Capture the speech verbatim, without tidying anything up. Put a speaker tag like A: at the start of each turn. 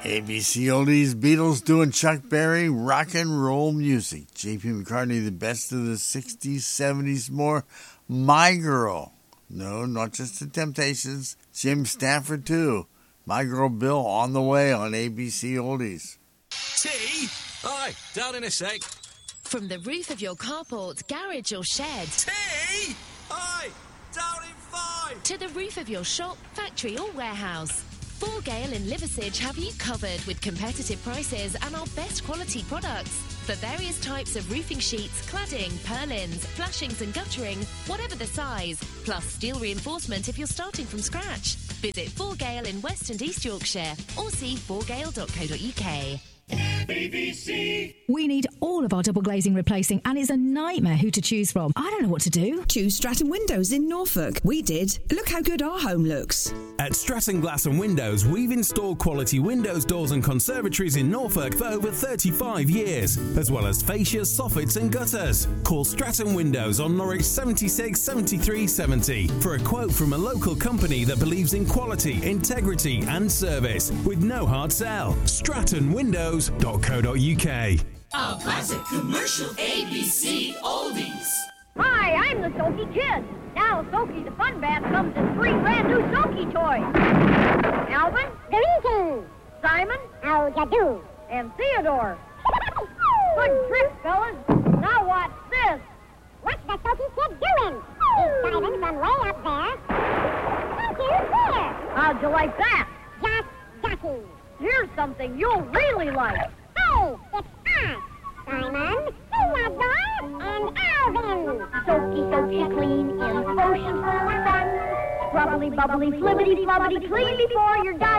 A: A B C Oldies, Beatles doing Chuck Berry, rock and roll music. J P McCartney, the best of the sixties, seventies, more. My Girl. No, not just the Temptations. Jim Stafford, too. My Girl Bill on the way on A B C Oldies.
B: Tea? Aye, down in a sec.
C: From the roof of your carport, garage or shed.
B: Tea? Aye, down in five.
C: To the roof of your shop, factory or warehouse. four Gale in Liversedge have you covered with competitive prices and our best quality products. For various types of roofing sheets, cladding, purlins, flashings and guttering, whatever the size, plus steel reinforcement if you're starting from scratch. Visit four Gale in West and East Yorkshire or see four gale dot co dot uk.
D: B B C.
E: We need all of our double glazing replacing, and it's a nightmare who to choose from. I don't know what to do.
F: Choose Stratton Windows in Norfolk. We did. Look how good our home looks.
G: At Stratton Glass and Windows, we've installed quality windows, doors and conservatories in Norfolk for over thirty-five years, as well as fascias, soffits and gutters. Call Stratton Windows on Norwich seventy-six seventy-three seventy for a quote from a local company that believes in quality, integrity and service with no hard sell. stratton windows dot co dot uk.
D: Our classic commercial A B C Oldies.
H: Hi, I'm the Soaky Kid. Now Soaky the Fun Bath comes in three brand new Soaky toys. Alvin? Greetings. Simon? How ya do? And Theodore. Good trick, fellas. Now watch this.
I: What's the Soaky Kid doing? He's diving from way up there. Thank you, here.
H: How'd you like that?
I: Just ducky.
H: Here's something you'll really like.
I: Hey, it's us. Simon, Theodore, and Alvin.
H: Soaky, soaky, clean in ocean full of fun. Scrubbly, bubbly, flibbity, flubbity, clean before you're done.